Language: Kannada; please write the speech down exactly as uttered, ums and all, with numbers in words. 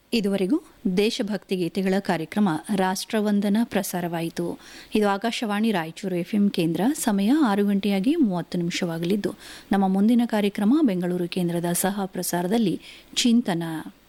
ಇದುವರೆಗೂ ದೇಶಭಕ್ತಿ ಗೀತೆಗಳ ಕಾರ್ಯಕ್ರಮ ರಾಷ್ಟ್ರವಂದನ ಪ್ರಸಾರವಾಯಿತು. ಇದು ಆಕಾಶವಾಣಿ ರಾಯಚೂರು ಎಫ್ಎಂ ಕೇಂದ್ರ. ಸಮಯ ಆರು ಗಂಟೆಯಾಗಿ ಮೂವತ್ತು ನಿಮಿಷವಾಗಲಿದ್ದು ನಮ್ಮ ಮುಂದಿನ ಕಾರ್ಯಕ್ರಮ ಬೆಂಗಳೂರು ಕೇಂದ್ರದ ಸಹ ಪ್ರಸಾರದಲ್ಲಿ ಚಿಂತನ.